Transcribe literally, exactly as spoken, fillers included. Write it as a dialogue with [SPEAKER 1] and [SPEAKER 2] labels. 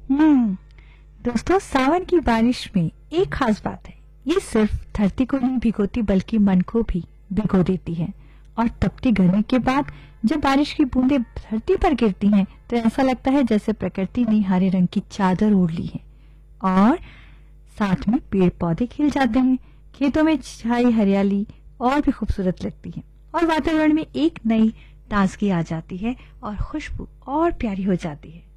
[SPEAKER 1] हम्म दोस्तों, सावन की बारिश में एक खास बात है। ये सिर्फ धरती को नहीं भिगोती बल्कि मन को भी भिगो देती है। और तपती गर्मी के बाद जब बारिश की बूंदें धरती पर गिरती हैं तो ऐसा लगता है जैसे प्रकृति ने हरे रंग की चादर ओढ़ ली है और साथ में पेड़ पौधे खिल जाते हैं। खेतों में छाई हरियाली और भी खूबसूरत लगती है और वातावरण में एक नई ताजगी आ जाती है और खुशबू और प्यारी हो जाती है।